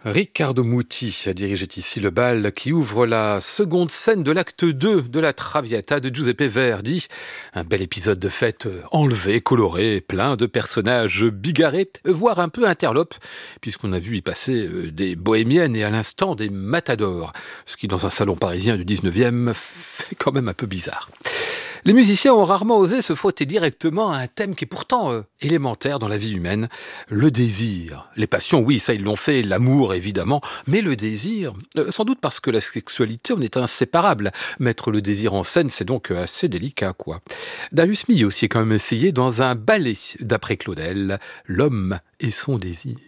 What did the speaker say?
Riccardo Muti dirigeait ici le bal qui ouvre la seconde scène de l'acte 2 de la Traviata de Giuseppe Verdi. Un bel épisode de fête enlevé, coloré, plein de personnages bigarrés, voire un peu interlopes, puisqu'on a vu y passer des bohémiennes et à l'instant des matadors, ce qui dans un salon parisien du 19e fait quand même un peu bizarre. Les musiciens ont rarement osé se frotter directement à un thème qui est pourtant élémentaire dans la vie humaine, le désir. Les passions, oui, ça ils l'ont fait, l'amour évidemment, mais le désir, sans doute parce que la sexualité en est inséparable. Mettre le désir en scène, c'est donc assez délicat, quoi. Darius Milhaud aussi est quand même essayé dans un ballet d'après Claudel, L'homme et son désir.